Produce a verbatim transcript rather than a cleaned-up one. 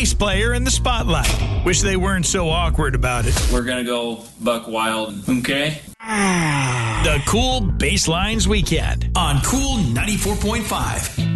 bass player in the spotlight. Wish they weren't so awkward about it. We're going to go buck wild, okay? The Cool Baselines Weekend on Cool ninety-four point five.